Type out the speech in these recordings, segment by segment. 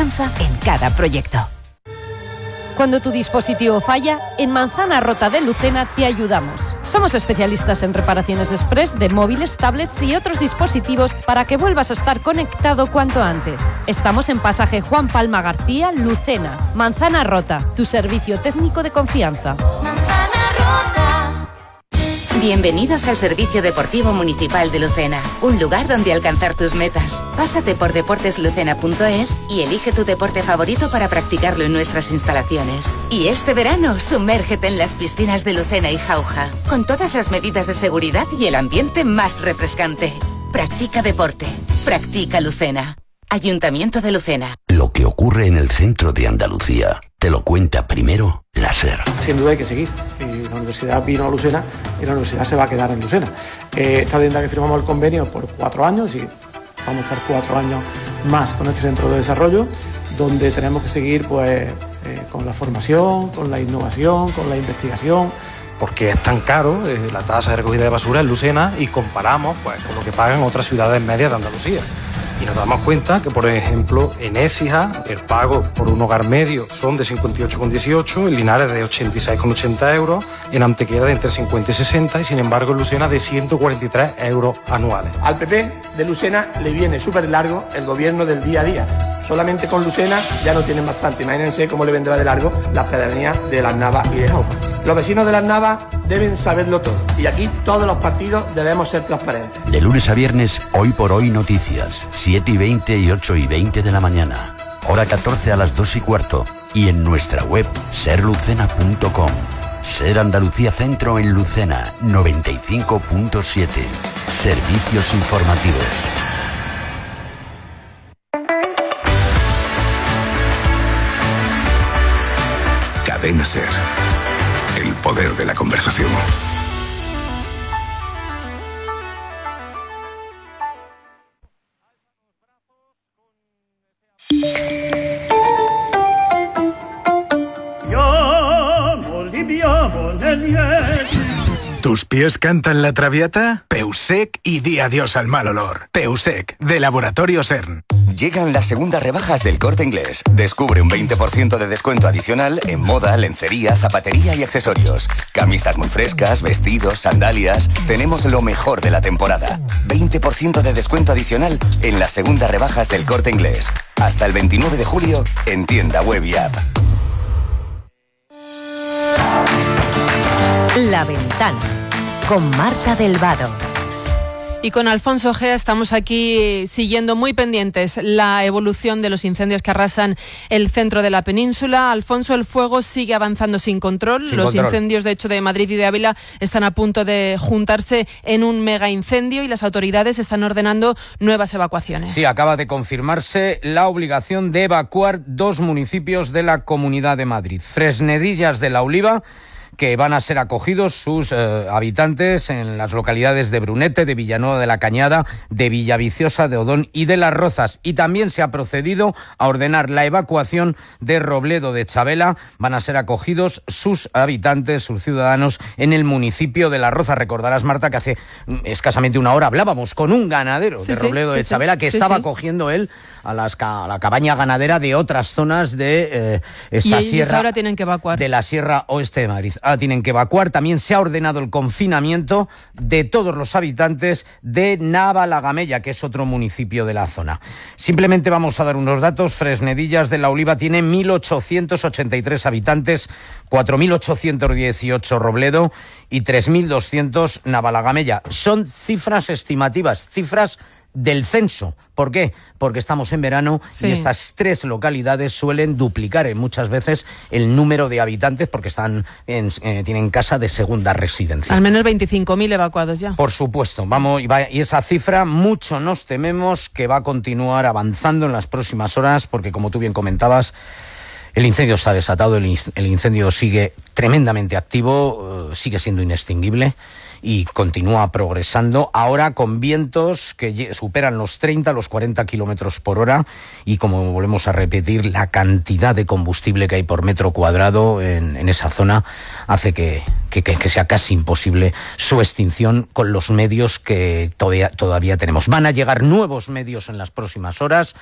confianza en cada proyecto. Cuando tu dispositivo falla, en Manzana Rota de Lucena te ayudamos. Somos especialistas en reparaciones express de móviles, tablets y otros dispositivos para que vuelvas a estar conectado cuanto antes. Estamos en Pasaje Juan Palma García, Lucena. Manzana Rota, tu servicio técnico de confianza. Bienvenidos al Servicio Deportivo Municipal de Lucena, un lugar donde alcanzar tus metas. Pásate por deporteslucena.es y elige tu deporte favorito para practicarlo en nuestras instalaciones. Y este verano, sumérgete en las piscinas de Lucena y Jauja, con todas las medidas de seguridad y el ambiente más refrescante. Practica deporte. Practica Lucena. Ayuntamiento de Lucena. Lo que ocurre en el centro de Andalucía te lo cuenta primero la SER. Sin duda hay que seguir. La universidad vino a Lucena y la universidad se va a quedar en Lucena. Esta tienda que firmamos el convenio por 4 años y vamos a estar 4 años más con este centro de desarrollo, donde tenemos que seguir con la formación, con la innovación, con la investigación. Porque es tan caro la tasa de recogida de basura en Lucena y comparamos con lo que pagan otras ciudades medias de Andalucía. Y nos damos cuenta que, por ejemplo, en Écija el pago por un hogar medio son de 58,18, en Linares de 86,80 euros, en Antequera de entre 50 y 60 y, sin embargo, en Lucena de 143 euros anuales. Al PP de Lucena le viene súper largo el gobierno del día a día. Solamente con Lucena ya no tienen bastante. Imagínense cómo le vendrá de largo las pedanías de Las Navas y de Jauja. Los vecinos de Las Navas deben saberlo todo. Y aquí todos los partidos debemos ser transparentes. De lunes a viernes, Hoy por Hoy Noticias, 7:20 y 8:20 de la mañana. Hora 14 a las 2:15. Y en nuestra web, serlucena.com. Ser Andalucía Centro en Lucena, 95.7. Servicios informativos. Cadena SER. El poder de la conversación. ¿Tus pies cantan la traviata? Peusec y di adiós al mal olor. Peusec, de Laboratorio CERN. Llegan las segundas rebajas del Corte Inglés. Descubre un 20% de descuento adicional en moda, lencería, zapatería y accesorios. Camisas muy frescas, vestidos, sandalias. Tenemos lo mejor de la temporada. 20% de descuento adicional en las segundas rebajas del Corte Inglés. Hasta el 29 de julio en tienda web y app. La Ventana, con Marta del Vado. Y con Alfonso Gea estamos aquí siguiendo muy pendientes la evolución de los incendios que arrasan el centro de la península. Alfonso, el fuego sigue avanzando sin control. Los incendios, de hecho, de Madrid y de Ávila están a punto de juntarse en un mega incendio y las autoridades están ordenando nuevas evacuaciones. Sí, acaba de confirmarse la obligación de evacuar 2 municipios de la Comunidad de Madrid. Fresnedillas de la Oliva, que van a ser acogidos sus habitantes en las localidades de Brunete, de Villanueva de la Cañada, de Villaviciosa, de Odón y de Las Rozas. Y también se ha procedido a ordenar la evacuación de Robledo de Chabela. Van a ser acogidos sus habitantes, sus ciudadanos, en el municipio de Las Rozas. Recordarás, Marta, que hace escasamente una hora hablábamos con un ganadero de Robledo de Chabela que estaba acogiendo él a la cabaña ganadera de otras zonas de esta sierra. Ahora tienen que evacuar. De la Sierra Oeste de Madrid. Tienen que evacuar. También se ha ordenado el confinamiento de todos los habitantes de Navalagamella, que es otro municipio de la zona. Simplemente vamos a dar unos datos. Fresnedillas de la Oliva tiene 1.883 habitantes, 4.818 Robledo y 3.200 Navalagamella. Son cifras estimativas, cifras del censo. ¿Por qué? Porque estamos en verano y estas 3 localidades suelen duplicar muchas veces el número de habitantes porque tienen casa de segunda residencia. Al menos 25.000 evacuados ya. Por supuesto, y esa cifra mucho nos tememos que va a continuar avanzando en las próximas horas porque, como tú bien comentabas, el incendio está desatado, el incendio sigue tremendamente activo, sigue siendo inextinguible y continúa progresando, ahora con vientos que superan los 30, los 40 kilómetros por hora y, como volvemos a repetir, la cantidad de combustible que hay por metro cuadrado en esa zona hace que sea casi imposible su extinción con los medios que todavía tenemos. Van a llegar nuevos medios en las próximas horas.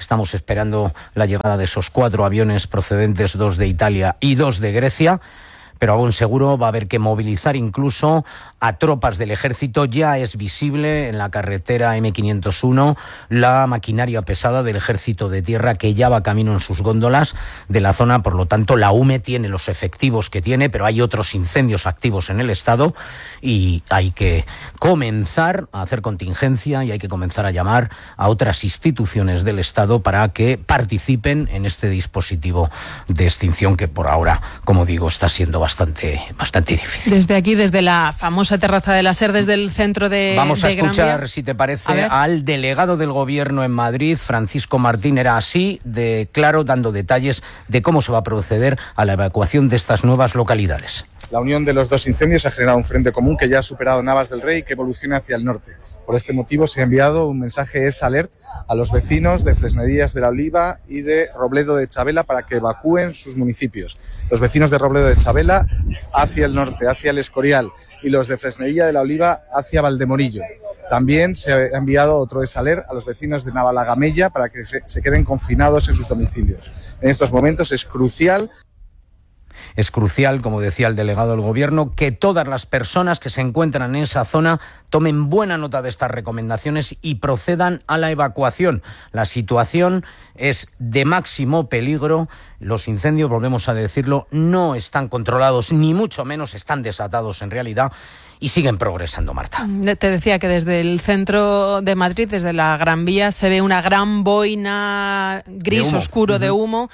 Estamos esperando la llegada de esos 4 aviones procedentes, 2 de Italia y 2 de Grecia. Pero aún seguro va a haber que movilizar incluso a tropas del ejército. Ya es visible en la carretera M501 la maquinaria pesada del ejército de tierra que ya va camino en sus góndolas de la zona. Por lo tanto, la UME tiene los efectivos que tiene, pero hay otros incendios activos en el estado y hay que comenzar a hacer contingencia y hay que comenzar a llamar a otras instituciones del estado para que participen en este dispositivo de extinción que por ahora, como digo, está siendo bastante difícil. Desde aquí, desde la famosa terraza de la SER, desde el centro de Vamos a de escuchar, Gran Vía. si te parece, al delegado del Gobierno en Madrid, Francisco Martín. Era así de claro, dando detalles de cómo se va a proceder a la evacuación de estas nuevas localidades. La unión de los 2 incendios ha generado un frente común que ya ha superado Navas del Rey y que evoluciona hacia el norte. Por este motivo se ha enviado un mensaje alert a los vecinos de Fresnedillas de la Oliva y de Robledo de Chabela para que evacúen sus municipios. Los vecinos de Robledo de Chabela hacia el norte, hacia el Escorial, y los de Fresnedilla de la Oliva hacia Valdemorillo. También se ha enviado otro alert a los vecinos de Navalagamella para que se queden confinados en sus domicilios. En estos momentos es crucial, como decía el delegado del Gobierno, que todas las personas que se encuentran en esa zona tomen buena nota de estas recomendaciones y procedan a la evacuación. La situación es de máximo peligro. Los incendios, volvemos a decirlo, no están controlados, ni mucho menos están desatados en realidad. Y siguen progresando, Marta. Te decía que desde el centro de Madrid, desde la Gran Vía, se ve una gran boina gris oscuro de humo.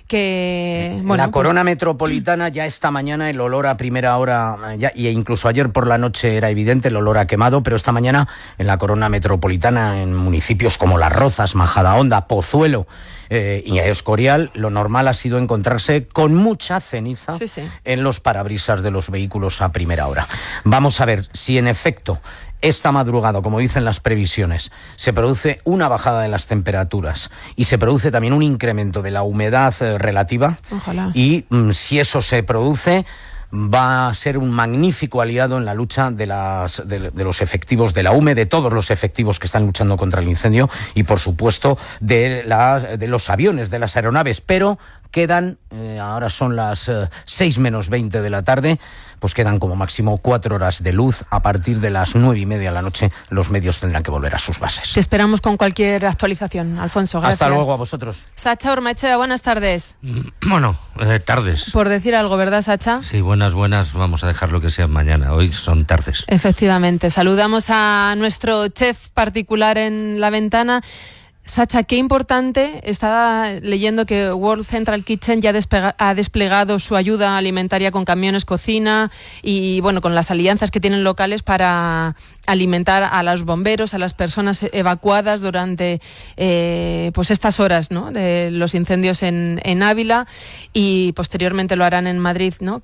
Que, bueno, la corona metropolitana ya esta mañana el olor a primera hora, e incluso ayer por la noche era evidente el olor a quemado, pero esta mañana en la corona metropolitana, en municipios como Las Rozas, Majadahonda, Pozuelo y Escorial, lo normal ha sido encontrarse con mucha ceniza en los parabrisas de los vehículos a primera hora. Vamos a ver si en efecto esta madrugada, como dicen las previsiones, se produce una bajada de las temperaturas y se produce también un incremento de la humedad relativa. Ojalá. Y si eso se produce, va a ser un magnífico aliado en la lucha de los efectivos de la UME, de todos los efectivos que están luchando contra el incendio y, por supuesto, de los aviones, de las aeronaves. Pero quedan, ahora son las 6 menos 20 de la tarde, pues quedan como máximo 4 horas de luz. A partir de las 9:30 de la noche los medios tendrán que volver a sus bases. Te esperamos con cualquier actualización, Alfonso. Gracias. Hasta luego a vosotros. Sacha Ormaechea, buenas tardes. Bueno, tardes. Por decir algo, ¿verdad, Sacha? Sí, buenas, vamos a dejarlo que sea mañana. Hoy son tardes. Efectivamente. Saludamos a nuestro chef particular en la ventana. Sacha, qué importante, estaba leyendo que World Central Kitchen ya ha desplegado su ayuda alimentaria con camiones cocina y bueno, con las alianzas que tienen locales para alimentar a los bomberos, a las personas evacuadas durante pues estas horas, ¿no?, de los incendios en Ávila, y posteriormente lo harán en Madrid, ¿no?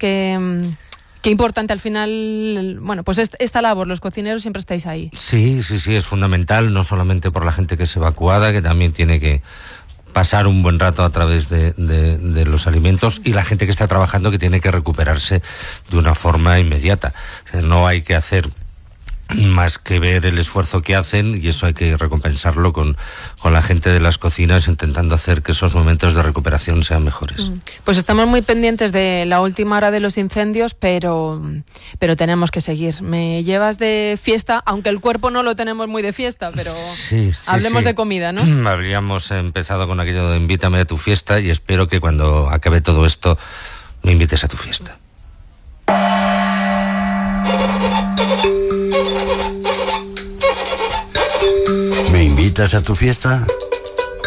Qué importante al final, bueno, pues esta labor, los cocineros siempre estáis ahí. Sí, es fundamental, no solamente por la gente que es evacuada, que también tiene que pasar un buen rato a través de los alimentos, y la gente que está trabajando, que tiene que recuperarse de una forma inmediata. No hay que hacer más que ver el esfuerzo que hacen, y eso hay que recompensarlo con la gente de las cocinas, intentando hacer que esos momentos de recuperación sean mejores. Pues estamos muy pendientes de la última hora de los incendios, pero tenemos que seguir. Me llevas de fiesta, aunque el cuerpo no lo tenemos muy de fiesta, pero hablemos de comida, ¿no? Habríamos empezado con aquello de invítame a tu fiesta, y espero que cuando acabe todo esto me invites a tu fiesta. ¿Me invitas a tu fiesta?